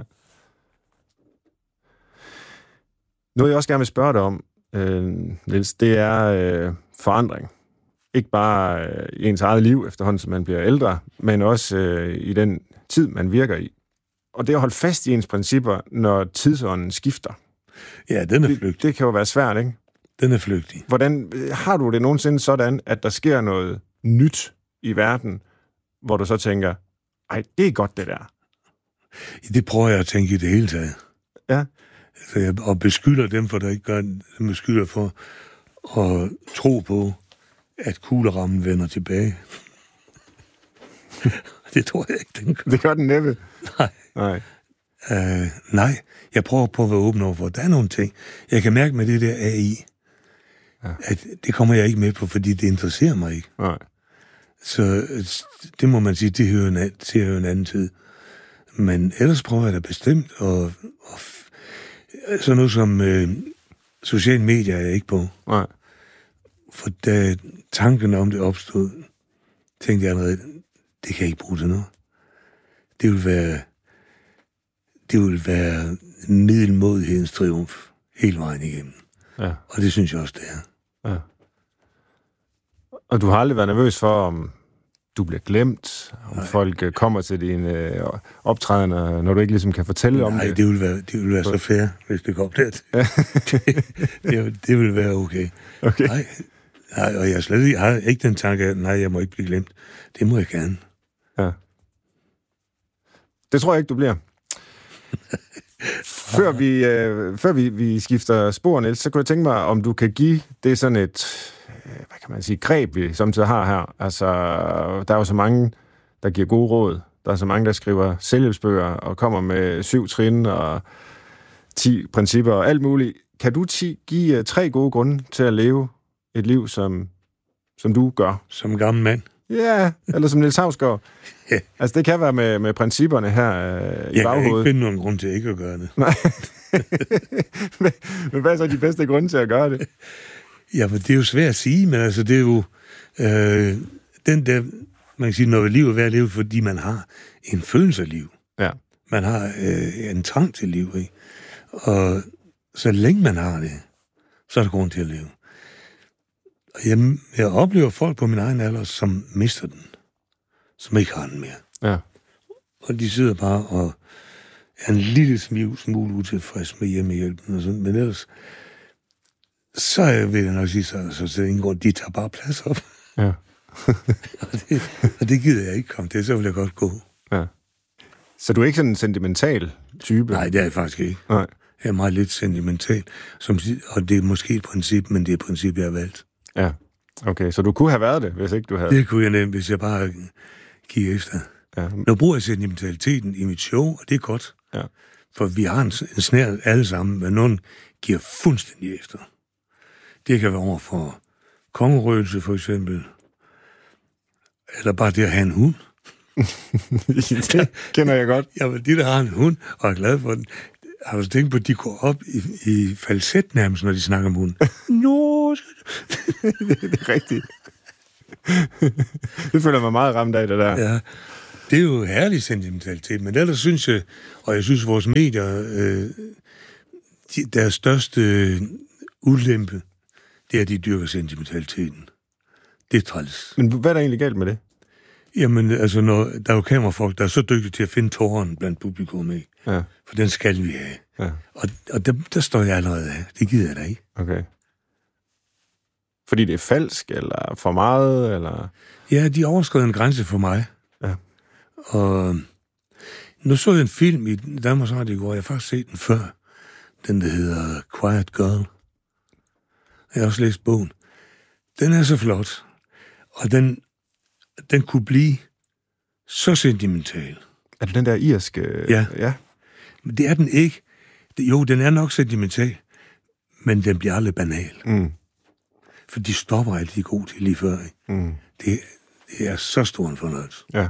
Noget, jeg også gerne vil spørge dig om, øh, Niels, det er øh, forandring. Ikke bare øh, i ens eget liv, efterhånden som man bliver ældre, men også øh, i den tid, man virker i. Og det at holde fast i ens principper, når tidsånden skifter. Ja, den er flygtig. Det, det kan jo være svært, ikke? Den er flygtig. Hvordan har du det nogensinde sådan, at der sker noget nyt i verden, hvor du så tænker, ej, det er godt det der? Det prøver jeg at tænke i det hele taget. Ja. Så jeg, og beskylder dem, for der ikke gør det, beskylder for at tro på, at kuglerammen vender tilbage. Det tror jeg ikke, den gør. Det gør den næppe. Nej. Nej. Uh, nej, jeg prøver på at være åben over for. Der er nogle ting. Jeg kan mærke med det der A I, ja. At det kommer jeg ikke med på, fordi det interesserer mig ikke. Nej. Så det må man sige, det hører en, det hører en anden tid. Men ellers prøver jeg da bestemt, og, og sådan noget som øh, sociale medier er jeg ikke på. Nej. For da tanken om det opstod, tænkte jeg allerede, det kan jeg ikke bruge til noget. Det vil være, det vil være middelmodighedens triumf hele vejen igennem. Ja. Og det synes jeg også, det er. Ja. Og du har aldrig været nervøs for, om du bliver glemt, om Nej. folk kommer til dine øh, optrædener, når du ikke ligesom kan fortælle Nej, om det? Nej, det vil være, det vil være så fair, hvis det går dertil. det, det, det vil være okay. okay. Nej, nej, og jeg, slet, jeg har ikke den tanke, at nej, jeg må ikke blive glemt. Det må jeg gerne. Ja. Det tror jeg ikke, du bliver. Før vi, øh, før vi, vi skifter spor, Niels, så kunne jeg tænke mig, om du kan give det sådan et, hvad kan man sige, greb, vi samtidig har her. Altså, der er jo så mange, der giver gode råd. Der er så mange, der skriver selvhjælpsbøger og kommer med syv trin og ti principper og alt muligt. Kan du ti, give uh, tre gode grunde til at leve et liv, som, som du gør? Som gammel mand? Ja, yeah, eller som Niels Hausgaard. yeah. Altså, det kan være med, med principperne her øh, i jeg baghovedet. Jeg kan ikke finde nogen grund til ikke at gøre det. Nej. Men hvad er så de bedste grunde til at gøre det? Ja, men det er jo svært at sige, men altså, det er jo øh, den der, man kan sige, når livet er værd at leve, fordi man har en følelse af liv. Ja. Man har øh, en trang til liv, ikke? Og så længe man har det, så er der grund til at leve. Og jeg, jeg oplever folk på min egen alder, som mister den. Som ikke har den mere. Ja. Og de sidder bare og er en lille smule, smule utilfreds med hjemmehjælpen og sådan. Men ellers, så vil jeg nok sige, så, så, så indgår, de tager bare plads op. Ja. og, det, og det gider jeg ikke komme til, så vil jeg godt gå. Ja. Så du er ikke sådan en sentimental type? Nej, det er jeg faktisk ikke. Nej. Jeg er meget lidt sentimental, som, og det er måske et princip, men det er et princip, jeg har valgt. Ja, okay. Så du kunne have været det, hvis ikke du havde... Det kunne jeg nemt, hvis jeg bare gik efter. Ja. Nu bruger jeg sentimentaliteten i mit show, og det er godt. Ja. For vi har en, en snær alle sammen, men nogen giver fuldstændig efter. Det kan være over for kongerøgelse, for eksempel. Eller bare det at have en hund. Det kender jeg godt. Ja, men de, der har en hund, og er glad for den, har du tænkt på, at de går op i, i falset nærmest, når de snakker om hunden? Nå, det er rigtigt. Det føler mig meget ramt af, det der. Ja, det er jo herlig sentimentalitet, men ellers synes jeg, og jeg synes, vores medier, øh, de, deres største øh, ulempe, det er, at de dyrker sentimentaliteten. Det er træls. Men hvad er der egentlig galt med det? Jamen, altså, når, der er jo kamerafolk, der er så dygtige til at finde tåreren blandt publikum, ikke? Ja. For den skal vi have. Ja. Og, og der, der står jeg allerede af. Det gider jeg da ikke. Okay. Fordi det er falsk, eller for meget, eller... Ja, de overskrider en grænse for mig. Ja. Og nu så jeg en film i Danmarks Radio i går. Jeg har faktisk set den før. Den, der hedder Quiet Girl. Jeg har også læst bogen. Den er så flot. Og den, den kunne blive så sentimental. Er det den der irske... Ja. Ja. Men det er den ikke. Det, jo, den er nok sentimental, men den bliver aldrig banal. Mm. For de stopper alt de gode til lige før. Ikke? Mm. Det, det er så stor en fornøjelse. Ja.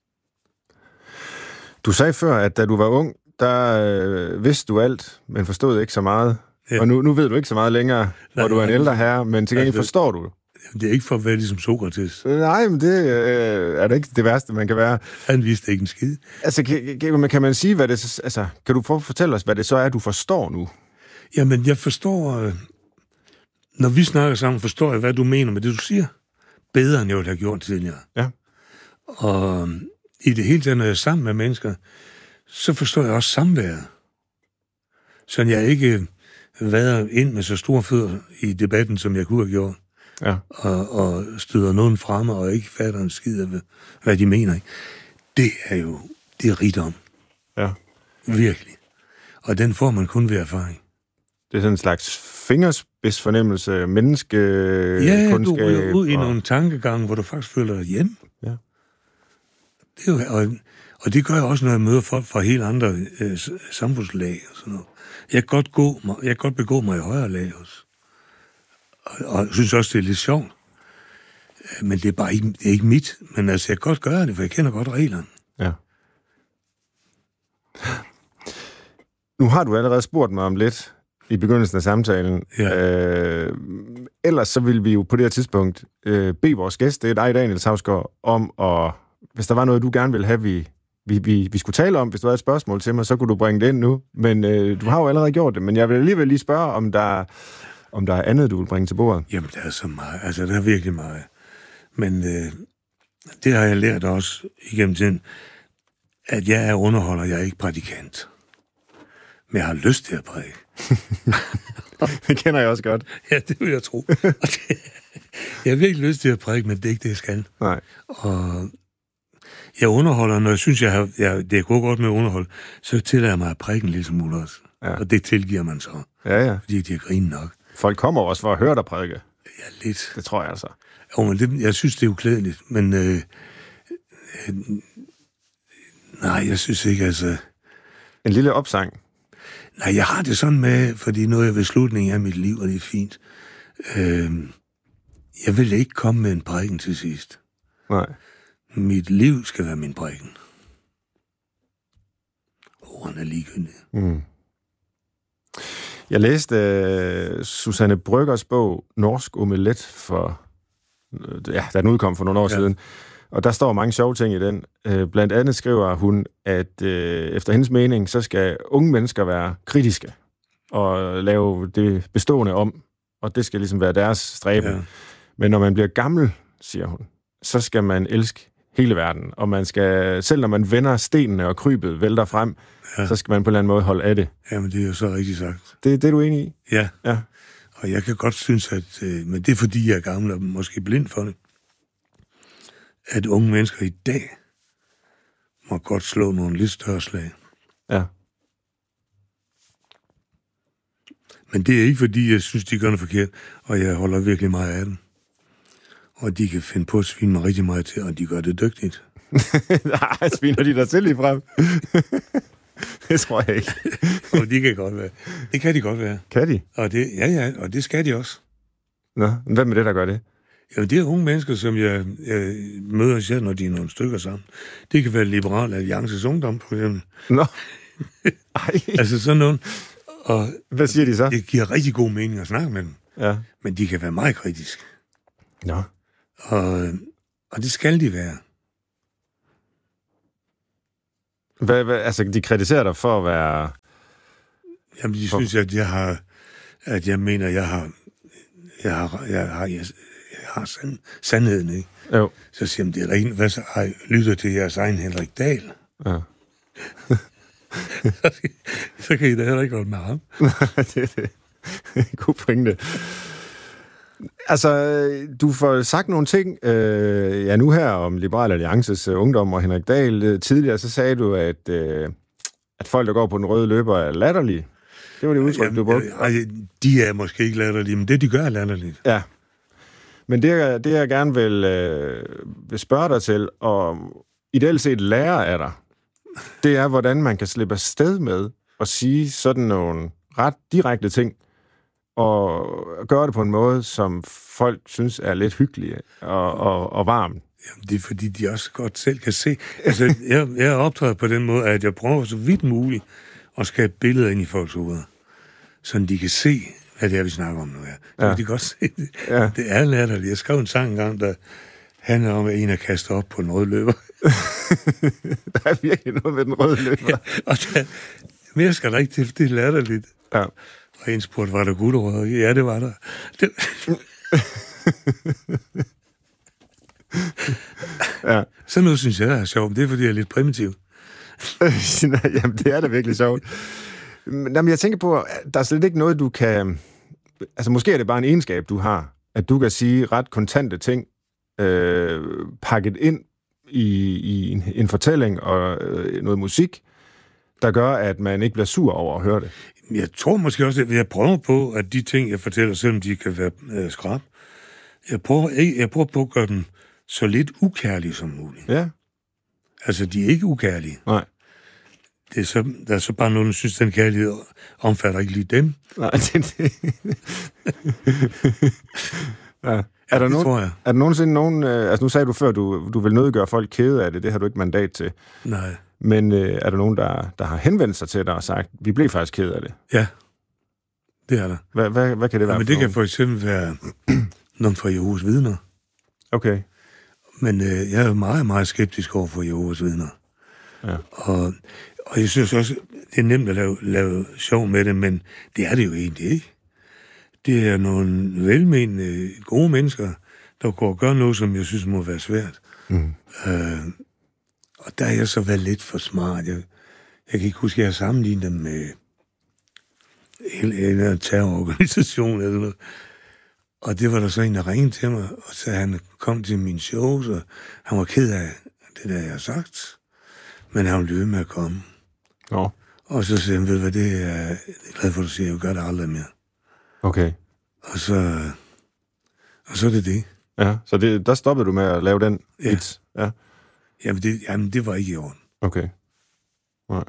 Du sagde før, at da du var ung, der øh, vidste du alt, men forstod ikke så meget. Ja. Og nu, nu ved du ikke så meget længere, hvor du er en ældre herre, men til gengæld forstår du. Det er ikke for at være ligesom Sokrates. Nej, men det øh, er da ikke det værste, man kan være. Han vidste ikke en skid. Altså, kan, kan, kan man sige, hvad det så, altså, kan du fortælle os, hvad det så er, du forstår nu? Jamen, jeg forstår, når vi snakker sammen, forstår jeg, hvad du mener med det, du siger. Bedre, end jeg ville have gjort tidligere. Ja. Og i det hele taget, når jeg er sammen med mennesker, så forstår jeg også samværet. Så jeg ikke vader ind med så store fødder i debatten, som jeg kunne have gjort. Ja. Og, og støder nogen fremme, og ikke fatter en skid af, hvad de mener. Ikke? Det er jo, det er rigdom. Ja. Virkelig. Og den får man kun ved erfaring. Det er sådan en slags fingerspidsfornemmelse, menneskekundskab. Ja, du ryger ud i og... nogle tankegange, hvor du faktisk føler dig hjemme. Ja. Det er jo, og, og det gør jeg også, når jeg møder folk fra helt andre øh, samfundslag og sådan noget. Jeg kan godt, gå mig, jeg kan godt begå mig i højere lag også. Og, og jeg synes også, det er lidt sjovt. Men det er bare ikke, det er ikke mit. Men altså, jeg kan godt gøre det, for jeg kender godt reglerne. Ja. Nu har du allerede spurgt mig om lidt i begyndelsen af samtalen. Ja. Øh, ellers så vil vi jo på det her tidspunkt øh, bede vores gæst, det er dig, Daniel Savsgaard, om at, hvis der var noget, du gerne ville have, vi, vi, vi, vi skulle tale om, hvis du havde et spørgsmål til mig, så kunne du bringe det ind nu. Men øh, du har jo allerede gjort det, men jeg vil alligevel lige spørge, om der, om der er andet, du vil bringe til bordet. Jamen, der er så meget. Altså, der er virkelig meget. Men øh, det har jeg lært også igennem tiden, at jeg er underholder, jeg er ikke prædikant. Men jeg har lyst til at prædike. Det kender jeg også godt. Ja, det vil jeg tro. Det, jeg har virkelig lyst til at prædike, men det er ikke det, jeg skal. Nej. Og jeg underholder, når jeg synes, jeg har, jeg, det er gået godt med at underholde, så tillader jeg mig at prædike en lille smule også. Ja. Og det tilgiver man så. Ja, ja. Fordi de har grinet nok. Folk kommer også for at høre dig prædike. Ja, lidt. Det tror jeg altså. Jo, men det, jeg synes, det er uklædeligt, men øh, øh, nej, jeg synes ikke, altså... En lille opsang. Nej, jeg har det sådan med, fordi nu er jeg ved slutningen af mit liv, og det er fint. Øh, jeg vil ikke komme med en prædiken til sidst. Nej. Mit liv skal være min prædiken. Ordene er ligegyldige. Mm. Jeg læste uh, Susanne Bryggers bog Norsk Omelet for... Ja, da den udkom for nogle år ja. siden. Og der står mange sjove ting i den. Uh, blandt andet skriver hun, at uh, efter hendes mening, så skal unge mennesker være kritiske og lave det bestående om. Og det skal ligesom være deres stræben. Ja. Men når man bliver gammel, siger hun, så skal man elske hele verden. Og man skal, selv når man vender stenene og krybet vælter frem, ja. så skal man på en eller anden måde holde af det. Jamen, det er jo så rigtigt sagt. Det, det er du enig i? Ja. Ja. Og jeg kan godt synes, at... Øh, men det er fordi, jeg er gammel og måske blind for det. At unge mennesker i dag må godt slå nogle lidt større slag. Ja. Men det er ikke fordi, jeg synes, de gør noget forkert, og jeg holder virkelig meget af dem. Og de kan finde på at svine mig rigtig meget til, og de gør det dygtigt. Nej, sviner de dig til lige frem? Det tror jeg ikke. Og de kan godt være. Det kan de godt være. Kan de? Og det, ja, ja, og det skal de også. Nå, hvad med det, der gør det? Ja, det er unge mennesker, som jeg, jeg møder selv, når de er nogle stykker sammen. Det kan være Liberal Alliances Ungdom, for eksempel. Nå. Ej. Altså sådan noget. Og hvad siger de så? Det giver rigtig god mening at snakke med dem. Ja. Men de kan være meget kritiske. Nå. Og, og det skal de være. Hvad, hvad, altså, de kritiserer dig for at være... Jamen, de for... synes, at jeg har... At jeg mener, jeg har... Jeg har... Jeg har, jeg, jeg har sand, sandheden, ikke? Jo. Så siger de, det er der en... Hvad så? Ej, lytter til jeres egen Henrik Dahl. Ja. så, så kan I da heller ikke holde med ham. det er det. God pointe. Altså, du får sagt nogle ting, øh, ja nu her om Liberal Alliances uh, ungdom og Henrik Dahl. Tidligere så sagde du, at, øh, at folk, der går på den røde løber, er latterlige. Det var det udtryk, Jamen, du brugte. Øh, de er måske ikke latterlige, men det, de gør, er latterligt. Ja. Men det, det jeg gerne vil, øh, vil spørge dig til, og ideelt set lære af dig, det er, hvordan man kan slippe afsted med at sige sådan nogle ret direkte ting, og gøre det på en måde, som folk synes er lidt hyggelige og, og, og varme. Jamen, det er fordi, de også godt selv kan se. Altså, jeg, jeg optræder på den måde, at jeg prøver så vidt muligt at skabe billeder ind i folks hoveder, så de kan se, hvad det er, vi snakker om nu her. Så ja. de kan godt se det. Ja. Det er latterligt. Jeg skrev en sang engang, der handler om, at en er kastet op på en rød løber. Der er virkelig noget med den røde løber. Ja, og der, mere skal der ikke til, det er latterligt. Ja. Og en spurgte, var der gulerødder? Ja, det var der. Det... ja. Sådan noget synes jeg, der er sjovt. Det er, fordi jeg er lidt primitiv. Jamen, det er da virkelig sjovt. Jamen, jeg tænker på, der er slet ikke noget, du kan... Altså, måske er det bare en egenskab, du har, at du kan sige ret kontante ting, øh, pakket ind i, i en, en fortælling og øh, noget musik, der gør, at man ikke bliver sur over at høre det. Jeg tror måske også, at jeg prøver på, at de ting, jeg fortæller, selvom de kan være øh, skrab, jeg prøver, jeg, jeg prøver på at gøre dem så lidt ukærlige som muligt. Ja. Altså, de er ikke ukærlige. Nej. Det er så, der er så bare nogen, der synes, den kærlighed omfatter ikke lige dem. Nej, det er det. Ja. Ja, er, der det nogen, tror jeg. er der nogensinde nogen... Øh, altså nu sagde du før, du, du vil nødgøre folk kede af det. Det har du ikke mandat til. Nej. Men øh, er der nogen, der, der har henvendt sig til dig og sagt, vi blev faktisk ked af det? Ja, det er der. Hvad, hvad, hvad kan det være? Ja, men det kan for eksempel være nogen fra Jehovas vidner. Okay. Men øh, jeg er meget, meget skeptisk over for Jehovas vidner. Ja. Og, og jeg synes også, det er nemt at lave, lave sjov med det, men det er det jo egentlig ikke. Det er nogle velmenende, gode mennesker, der går og gør noget, som jeg synes må være svært. Mm. Øh, og der er jeg så været lidt for smart. Jeg, jeg kan ikke huske, at jeg har sammenlignet dem med en, en terrororganisation eller noget. Og det var der så en, der ringede til mig, og så han kom til min show, så han var ked af det, der jeg har sagt. Men han ville med at komme. Ja. Og så siger han, ved du hvad, det er jeg glad for, at du siger, jeg gør det aldrig mere. Okay. Og så, og så er det det. Ja, så det, der stoppede du med at lave den ja. hit? Ja. Jamen det, jamen, det var ikke i orden. Okay. Nej.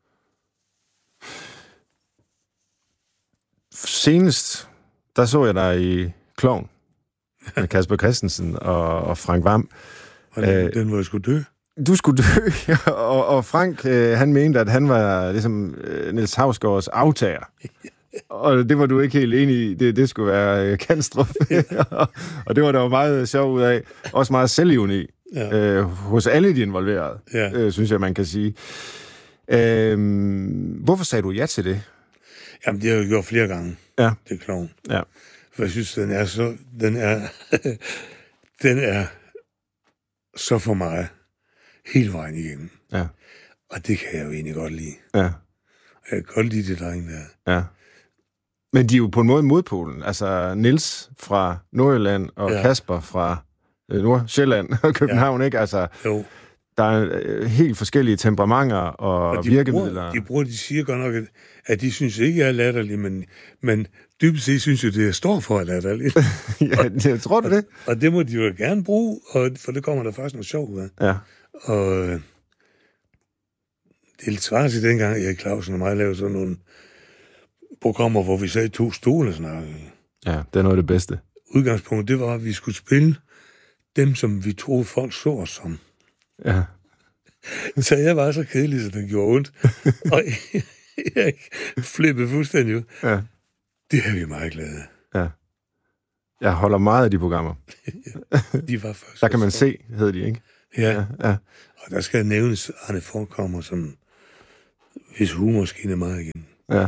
Senest, der så jeg dig i Klovn med Kasper Christensen og, og Frank Hvam. Og den, øh, den var jeg skulle dø. Du skulle dø, og, og Frank, øh, han mente, at han var ligesom øh, Niels Hausgaards aftager. Og det var du ikke helt enig i. Det, det skulle være øh, Kanstrup. Og det var der jo meget sjov ud af. Også meget selvivende i. Ja. Øh, hos alle de involverede, ja. øh, synes jeg, man kan sige. Øh, hvorfor sagde du ja til det? Jamen, det har jeg gjort flere gange. Ja. Det er Klovn. Ja. For jeg synes, den er så... Den er... den er så for mig hele vejen igennem. Ja. Og det kan jeg jo egentlig godt lide. Ja. Jeg kan godt lide det dreng der. Ja. Men de er jo på en måde modpolen. Altså Niels fra Nordjylland og ja. Kasper fra øh, Nordsjælland og København, ja. Ikke? Altså, jo. Der er øh, helt forskellige temperamenter og, og de virkemidler. Bruger, de bruger, de siger godt nok, at, at de synes ikke, jeg er latterlig, men, men dybest set synes jeg, det jeg står for, at latterlig. Ja, jeg tror du det? Og, og det må de jo gerne bruge, og, for det kommer der faktisk noget sjovt ud af. Ja. Og det er lidt svært til dengang, Erik Clausen og mig lavede sådan nogle programmer, hvor vi sad i to stole og snakkede. Ja, det er noget af det bedste. Udgangspunktet, det var, at vi skulle spille dem, som vi troede, folk så os som. Ja. Så jeg var så kedelig, så det gjorde ondt. Og jeg flippede fuldstændig ud. Ja. Det er vi meget glade af. Ja. Jeg holder meget af de programmer. De var først. Der kan man se, hedder de, ikke? Ja. Ja, ja. Og der skal nævnes Arne Forekommer, som hvis humor skinner meget igen. Ja.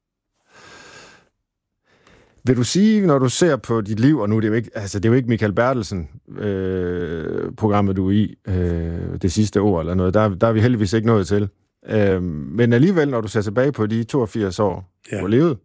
Vil du sige, når du ser på dit liv, og nu er det jo ikke, altså det er jo ikke Michael Bertelsen øh, programmet, du er i, øh, det sidste år eller noget, der, der er vi heldigvis ikke nået til. Øh, men alligevel, når du ser tilbage på de toogfirs år, ja. Du har levet,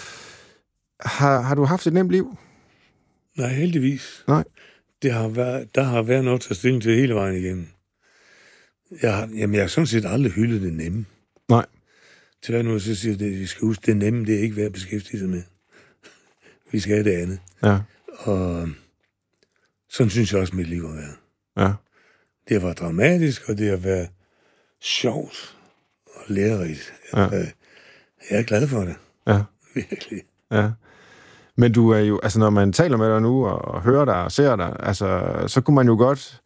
har, har du haft et nemt liv? Nej, heldigvis. Nej. Det har været, der har været noget at tage stilling til hele vejen igennem. Jeg har, jamen, jeg har sådan set aldrig hyldet det nemme. Nej. Tværtimod så siger jeg, at vi skal huske, det nemme, det er ikke værd at beskæftige sig med. Vi skal have det andet. Ja. Og sådan synes jeg også, mit liv har været. Ja. Det har været dramatisk, og det har været sjovt og lærerigt. Ja. Jeg er glad for det. Ja. Virkelig. Ja. Men du er jo, altså når man taler med dig nu, og hører dig og ser dig, altså, så kunne man jo godt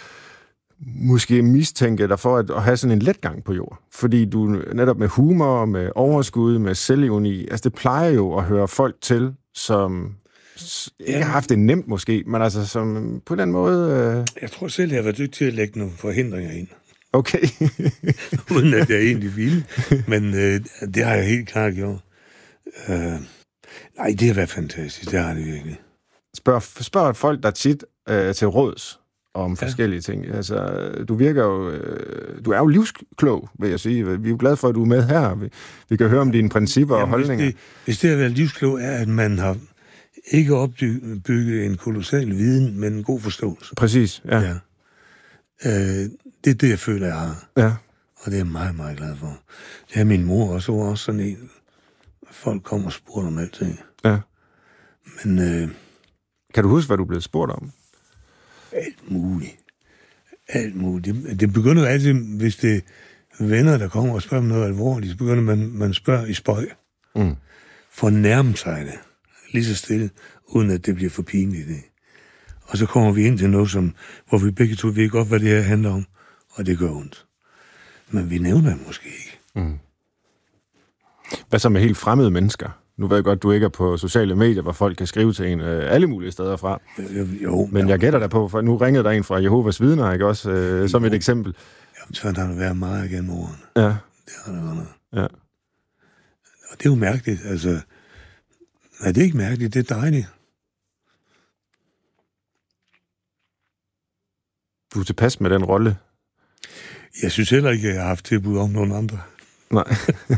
måske mistænke dig for at, at have sådan en letgang på jord. Fordi du netop med humor, med overskud, med selvironi, altså det plejer jo at høre folk til, som ikke har haft det nemt måske, men altså som på den måde... Øh... Jeg tror selv, jeg har været dygtig til at lægge nogle forhindringer ind. Okay. Uden at jeg egentlig ville. Men øh, det har jeg helt klart gjort. Øh, nej, det har været fantastisk. Det har det virkelig. Spørg, spørg folk der tit øh, til råds om ja. forskellige ting. Altså, du virker jo... Øh, du er jo livsklog, vil jeg sige. Vi er jo glade for, at du er med her. Vi, vi kan høre om dine principper Jamen, og holdninger. Hvis det, hvis det at være livsklog er, at man har ikke opbygget en kolossal viden, men en god forståelse. Præcis, ja. ja. Øh, det er det, jeg føler, jeg har. Ja. Og det er jeg meget, meget glad for. Det er min mor også, og også sådan en. Folk kommer og spurgte om alting. Ja. Men... Øh, kan du huske, hvad du blev spurgt om? Alt muligt. Alt muligt. Det, det begynder jo altid, hvis det er venner, der kommer og spørger om noget alvorligt, så begynder man, man spørger i spøg. Mm. For at nærme sig det. Lige så stille, uden at det bliver for pinligt. Det. Og så kommer vi ind til noget, som, hvor vi begge to ved godt, hvad det her handler om, og det gør ondt. Men vi nævner det måske ikke. Mm. Hvad så med helt fremmede mennesker? Nu ved jeg godt, du ikke er på sociale medier, hvor folk kan skrive til en øh, alle mulige steder fra. Jo, jo, men jeg gætter der på, for nu ringede der en fra Jehovas vidner, ikke også? Øh, som et eksempel. Jamen, så har der været meget gennem årene. Ja. Det har der været. Ja. Og det er jo mærkeligt, altså. Nej, det er ikke mærkeligt, det er dejligt. Du er tilpas med den rolle? Jeg synes heller ikke, at jeg har haft tilbud om nogen andre. Nej.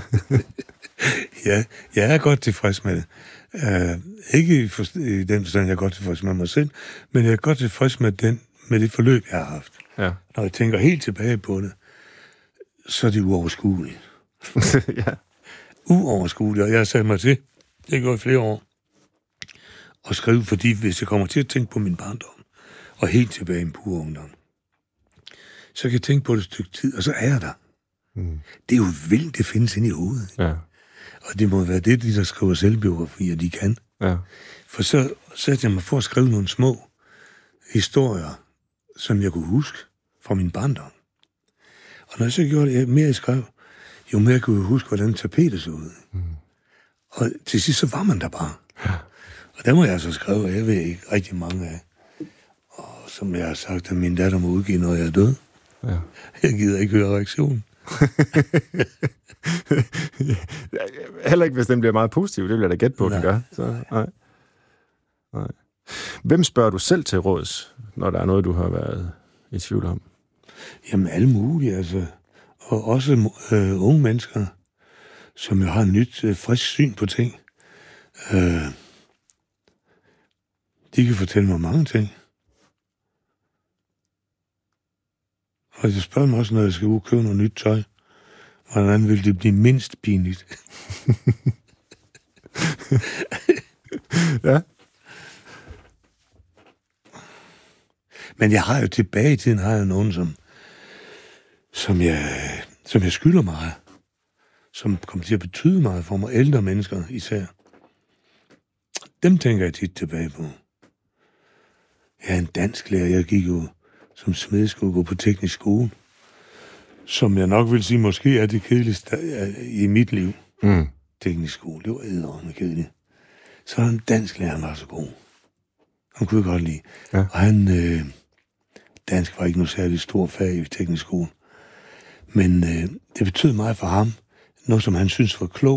Ja, jeg er godt tilfreds med det. Uh, ikke i, for, i den forstand, jeg er godt tilfreds med mig selv, men jeg er godt tilfreds med, den, med det forløb, jeg har haft. Ja. Når jeg tænker helt tilbage på det, så er det uoverskueligt. Ja. Uoverskueligt, og jeg har sat mig til, det går i flere år, og skrive, fordi hvis jeg kommer til at tænke på min barndom, og helt tilbage i en pur ungdom, så kan jeg tænke på det et stykke tid, og så er jeg der. Mm. Det er jo vildt, det findes inde i hovedet. Ja. Og det må være det, de der skriver selvbiografier, de kan. Ja. For så satte jeg mig for at skrive nogle små historier, som jeg kunne huske fra min barndom. Og når jeg så gjorde det, jo mere jeg skrev, jo mere kunne jeg huske, hvordan tapetet så ud. Mm. Og til sidst, så var man der bare. Ja. Og der må jeg så skrive, og jeg ved ikke rigtig mange af. Og som jeg har sagt, at min datter må udgive, når jeg er død. Ja. Jeg gider ikke høre reaktionen. Heller ikke, hvis den bliver meget positiv. Det vil jeg da gætte på, at den gør. Så, nej. Nej. Hvem spørger du selv til råds, når der er noget, du har været i tvivl om? Jamen, alle mulige, altså. Og også øh, unge mennesker, som jo har et nyt, øh, frisk syn på ting. Øh, de kan fortælle mig mange ting. Og jeg spørger mig også, når jeg skal ud og købe noget nyt tøj. Hvordan vil det blive mindst pinligt? Ja. Men jeg har jo tilbage i tiden, har jeg nogen, som, som, jeg, som jeg skylder meget. Som kommer til at betyde meget for mig. Ældre mennesker især. Dem tænker jeg tit tilbage på. Jeg er en dansk lærer. Jeg gik jo som smed skulle gå på teknisk skole. Som jeg nok vil sige, måske er det kedeligste i mit liv. Mm. Teknisk skole, det var edderende kedeligt. Så en dansk lærer, han var så god. Han kunne jeg godt lide. Ja. Og han, øh, dansk var ikke noget særligt stort fag i teknisk skole. Men øh, det betød meget for ham. Noget, som han synes var klogt.